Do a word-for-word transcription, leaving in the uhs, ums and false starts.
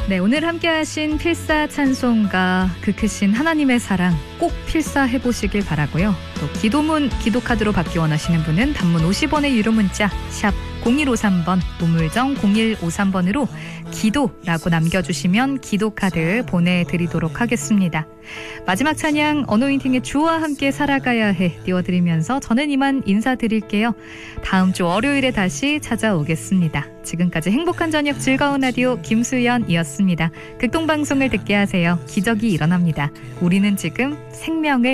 네, 오늘 함께하신 필사 찬송가 그 크신 하나님의 사랑 꼭 필사해보시길 바라고요. 또 기도문 기도카드로 받기 원하시는 분은 단문 오십 원의 유료 문자 샵 공일오삼 번 우물정 공일오삼 번으로 기도라고 남겨주시면 기도카드 보내드리도록 하겠습니다. 마지막 찬양 어노인팅의 주와 함께 살아가야 해 띄워드리면서 저는 이만 인사드릴게요. 다음 주 월요일에 다시 찾아오겠습니다. 지금까지 행복한 저녁 즐거운 라디오 김수연이었습니다. 극동방송을 듣게 하세요. 기적이 일어납니다. 우리는 지금 생명을